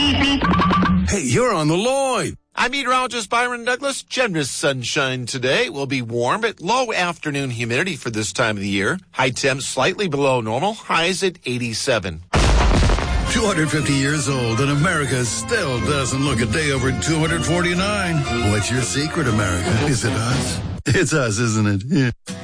Hey, you're on the Lloyd. I'm meteorologist Byron Douglas. Generous sunshine today. Will be warm, but low afternoon humidity for this time of the year. High temps slightly below normal. Highs at 87. 250 years old, and America still doesn't look a day over 249. What's your secret, America? Is it us? It's us, isn't it? Yeah.